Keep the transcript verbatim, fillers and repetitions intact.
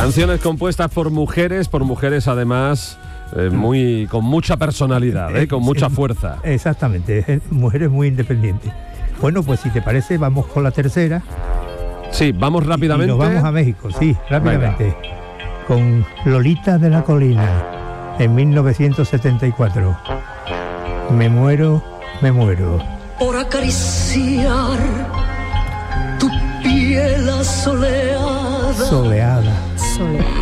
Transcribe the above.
Canciones compuestas por mujeres, por mujeres además eh, muy con mucha personalidad, eh, con mucha fuerza. Exactamente, mujeres muy independientes. Bueno, pues si te parece, vamos con la tercera. Sí, vamos rápidamente. Y nos vamos a México, sí, rápidamente. Venga. Con Lolita de la Colina, en mil novecientos setenta y cuatro. Me muero, me muero. Por acariciar tu piel soleada. Soleada. Soleada.